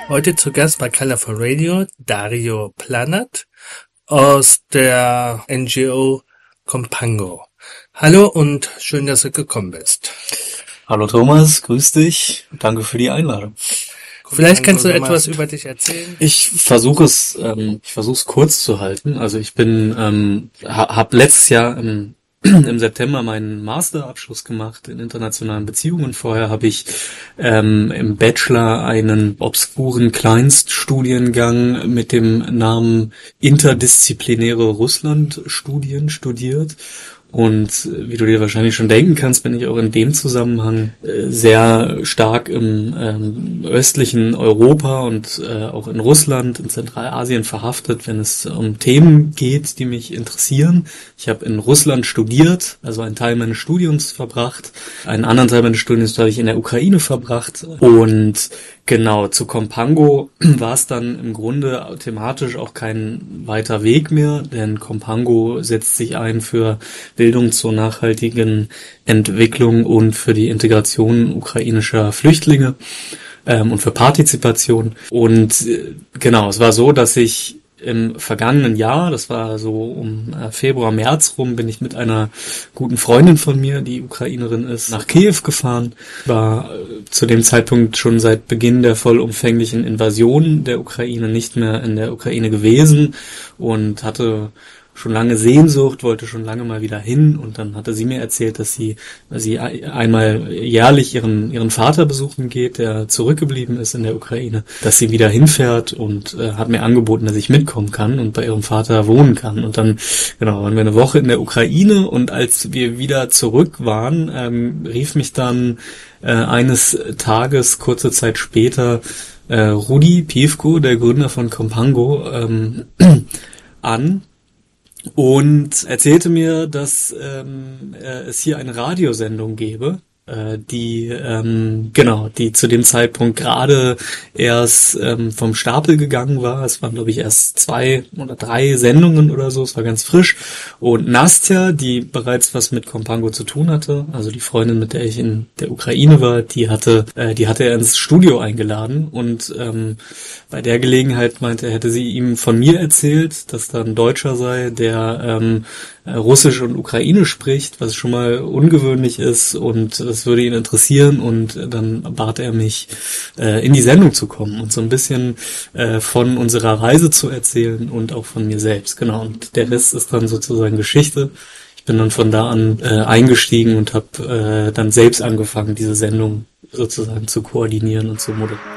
Heute zu Gast bei Colorful Radio Dario Planert aus der NGO Compango. Hallo und schön, dass du gekommen bist. Hallo Thomas, grüß dich. Danke für die Einladung. Vielleicht kannst du etwas über dich erzählen. Ich versuche es kurz zu halten. Also ich bin, habe letztes Jahr im September meinen Masterabschluss gemacht in internationalen Beziehungen. Vorher habe ich im Bachelor einen obskuren Kleinststudiengang mit dem Namen Interdisziplinäre Russlandstudien studiert. Und wie du dir wahrscheinlich schon denken kannst, bin ich auch in dem Zusammenhang sehr stark im östlichen Europa und auch in Russland, in Zentralasien verhaftet, wenn es um Themen geht, die mich interessieren. Ich habe in Russland studiert, also einen Teil meines Studiums verbracht. Einen anderen Teil meines Studiums habe ich in der Ukraine verbracht. Und genau, zu Compango war es dann im Grunde thematisch auch kein weiter Weg mehr, denn Compango setzt sich ein für Bildung zur nachhaltigen Entwicklung und für die Integration ukrainischer Flüchtlinge und für Partizipation. Und genau, es war so, dass ich im vergangenen Jahr, das war so um Februar, März rum, bin ich mit einer guten Freundin von mir, die Ukrainerin ist, nach Kiew gefahren. War zu dem Zeitpunkt schon seit Beginn der vollumfänglichen Invasion der Ukraine nicht mehr in der Ukraine gewesen und hatte schon lange Sehnsucht, wollte schon lange mal wieder hin, und dann hatte sie mir erzählt, dass sie einmal jährlich ihren Vater besuchen geht, der zurückgeblieben ist in der Ukraine, dass sie wieder hinfährt, und hat mir angeboten, dass ich mitkommen kann und bei ihrem Vater wohnen kann. Und dann, genau, waren wir eine Woche in der Ukraine, und als wir wieder zurück waren, rief mich dann eines Tages, kurze Zeit später, Rudi Piwko, der Gründer von Compango, an und erzählte mir, dass es hier eine Radiosendung gäbe, die zu dem Zeitpunkt gerade erst vom Stapel gegangen war. Es waren, glaube ich, erst 2 oder 3 Sendungen oder so. Es war ganz frisch. Und Nastja, die bereits was mit Compango zu tun hatte, also die Freundin, mit der ich in der Ukraine war, die hatte er ins Studio eingeladen, und bei der Gelegenheit meinte er, hätte sie ihm von mir erzählt, dass da ein Deutscher sei, der Russisch und Ukrainisch spricht, was schon mal ungewöhnlich ist, und das würde ihn interessieren, und dann bat er mich, in die Sendung zu kommen und so ein bisschen von unserer Reise zu erzählen und auch von mir selbst. Genau, und der Rest ist dann sozusagen Geschichte. Ich bin dann von da an eingestiegen und habe dann selbst angefangen, diese Sendung sozusagen zu koordinieren und zu moderieren.